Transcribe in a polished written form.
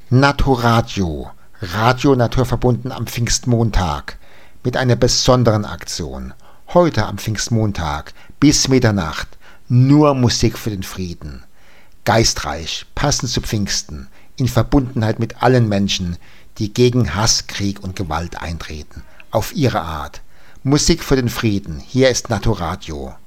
Naturadio, Radio naturverbunden am Pfingstmontag mit einer besonderen Aktion. Heute am Pfingstmontag bis Mitternacht nur Musik für den Frieden. Geistreich, passend zu Pfingsten, in Verbundenheit mit allen Menschen, die gegen Hass, Krieg und Gewalt eintreten. Auf ihre Art. Musik für den Frieden. Hier ist Naturadio.